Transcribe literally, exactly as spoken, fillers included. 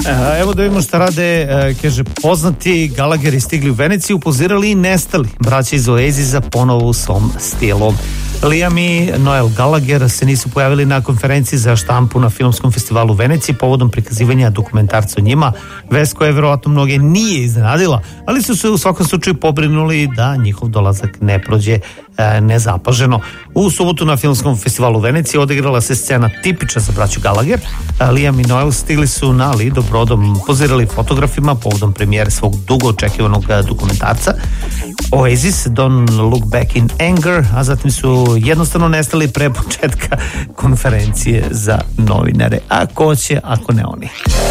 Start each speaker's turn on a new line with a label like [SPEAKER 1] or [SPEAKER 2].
[SPEAKER 1] Evo da vidimo šta rade, kaže, poznati Gallagheri stigli u Veneciju, pozirali i nestali. Braća iz Oasisa ponovo u svom stilu. Liam i Noel Gallagher se nisu pojavili na konferenciji za štampu na filmskom festivalu u Veneciji povodom prikazivanja dokumentarca o njima, vest koja je verovatno mnoge nije iznenadila, ali su se u svakom slučaju pobrinuli da njihov dolazak ne prođe e, nezapaženo. U subotu na filmskom festivalu u Veneciji odigrala se scena tipična za braću Gallagher. Liam i Noel stigli su na Lido brodom, pozirali fotografima povodom premijere svog dugo očekivanog dokumentarca Oasis, Don't Look Back in Anger, a zatim su jednostavno nestali pre početka konferencije za novinare. A ko će, ako ne oni?